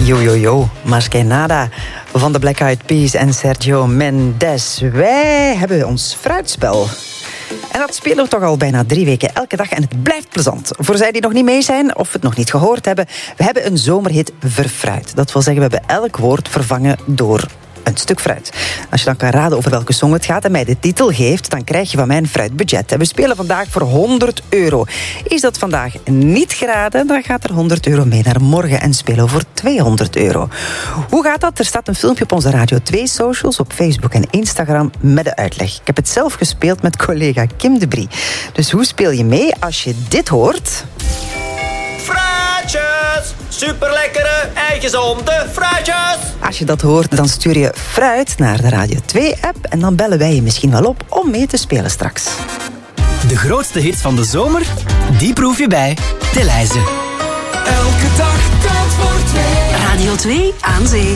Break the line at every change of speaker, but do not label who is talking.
Yo, yo, yo, mas que nada van de Black Eyed Peas en Sergio Mendes. Wij hebben ons fruitspel. En dat spelen we toch al bijna 3 weken elke dag en het blijft plezant. Voor zij die nog niet mee zijn of het nog niet gehoord hebben, we hebben een zomerhit verfruit. Dat wil zeggen, we hebben elk woord vervangen door een stuk fruit. Als je dan kan raden over welke song het gaat en mij de titel geeft, dan krijg je van mij een fruitbudget. En we spelen vandaag voor €100. Is dat vandaag niet geraden, dan gaat er €100 mee naar morgen en spelen we voor €200. Hoe gaat dat? Er staat een filmpje op onze Radio 2 socials, op Facebook en Instagram, met de uitleg. Ik heb het zelf gespeeld met collega Kim de Brie. Dus hoe speel je mee als je dit hoort?
Fruitjes! Superlekkere, gezonde fruitjes!
Als je dat hoort, dan stuur je fruit naar de Radio 2-app en dan bellen wij je misschien wel op om mee te spelen straks.
De grootste hits van de zomer, die proef je bij Delhaize.
Elke dag telt voor 2.
Radio 2 aan zee.